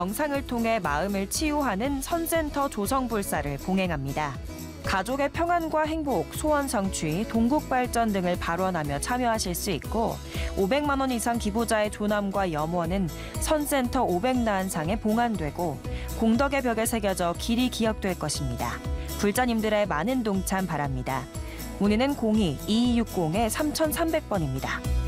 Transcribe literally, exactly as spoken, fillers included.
영상을 통해 마음을 치유하는 선센터 조성불사를 봉행합니다. 가족의 평안과 행복, 소원 성취, 동국 발전 등을 발언하며 참여하실 수 있고 오백만 원 이상 기부자의 조남과 염원은 선센터 오백나한상에 봉안되고 공덕의 벽에 새겨져 길이 기억될 것입니다. 불자님들의 많은 동참 바랍니다. 문의는 공이 이이육공 삼삼공 번입니다.